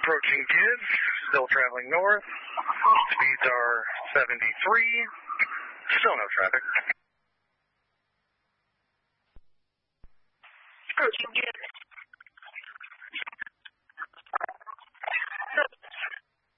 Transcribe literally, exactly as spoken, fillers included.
approaching Gibbs, still traveling north. Speeds are seventy-three. Still no traffic. Approaching Gibbs.